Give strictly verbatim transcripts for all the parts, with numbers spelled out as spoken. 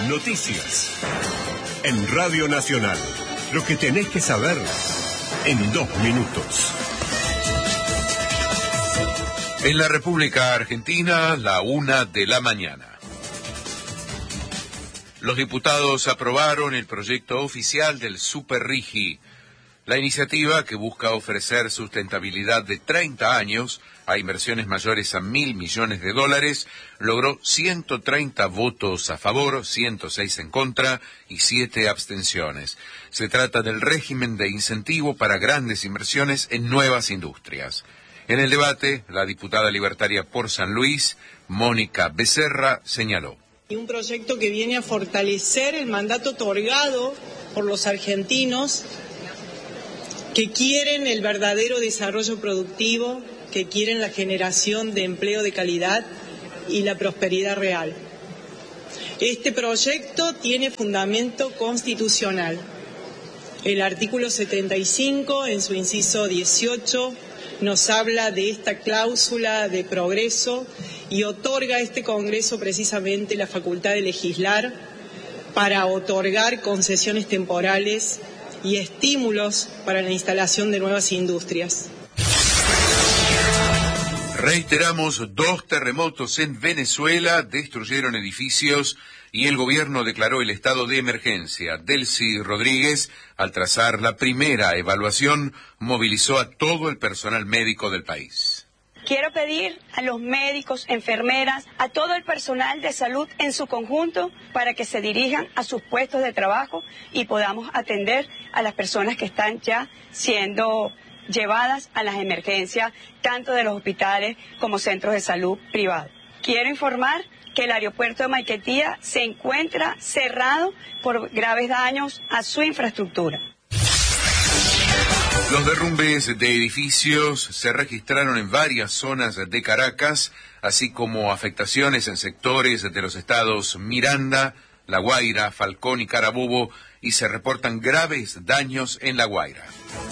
Noticias. En Radio Nacional. Lo que tenés que saber en dos minutos. En la República Argentina, la una de la mañana. Los diputados aprobaron el proyecto oficial del Superrigi. La iniciativa, que busca ofrecer sustentabilidad de treinta años a inversiones mayores a mil millones de dólares, logró ciento treinta votos a favor, ciento seis en contra y siete abstenciones. Se trata del régimen de incentivo para grandes inversiones en nuevas industrias. En el debate, la diputada libertaria por San Luis, Mónica Becerra, señaló. Un proyecto que viene a fortalecer el mandato otorgado por los argentinos que quieren el verdadero desarrollo productivo, que quieren la generación de empleo de calidad y la prosperidad real. Este proyecto tiene fundamento constitucional. El artículo setenta y cinco, en su inciso dieciocho, nos habla de esta cláusula de progreso y otorga a este Congreso precisamente la facultad de legislar para otorgar concesiones temporales y estímulos para la instalación de nuevas industrias. Reiteramos, dos terremotos en Venezuela destruyeron edificios y el gobierno declaró el estado de emergencia. Delcy Rodríguez, al trazar la primera evaluación, movilizó a todo el personal médico del país. Quiero pedir a los médicos, enfermeras, a todo el personal de salud en su conjunto para que se dirijan a sus puestos de trabajo y podamos atender a las personas que están ya siendo llevadas a las emergencias, tanto de los hospitales como centros de salud privados. Quiero informar que el aeropuerto de Maiquetía se encuentra cerrado por graves daños a su infraestructura. Los derrumbes de edificios se registraron en varias zonas de Caracas, así como afectaciones en sectores de los estados Miranda, La Guaira, Falcón y Carabobo, y se reportan graves daños en La Guaira.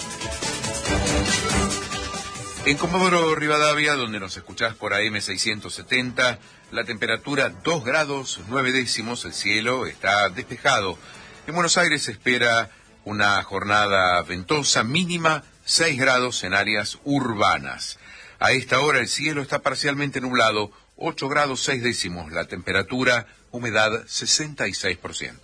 En Comodoro Rivadavia, donde nos escuchás por A M seiscientos setenta, la temperatura dos grados nueve décimos, el cielo está despejado. En Buenos Aires se espera una jornada ventosa, mínima seis grados en áreas urbanas. A esta hora el cielo está parcialmente nublado, ocho grados seis décimos, la temperatura, humedad sesenta y seis por ciento.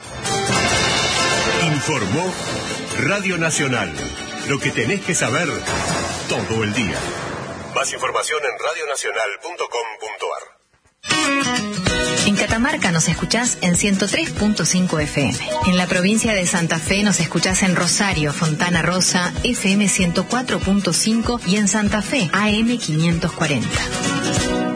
Informó Radio Nacional. Lo que tenés que saber todo el día. Más información en radio nacional punto com punto ar. En Catamarca nos escuchás en ciento tres punto cinco F M. En la provincia de Santa Fe nos escuchás en Rosario, Fontana Rosa, F M ciento cuatro punto cinco y en Santa Fe, A M quinientos cuarenta.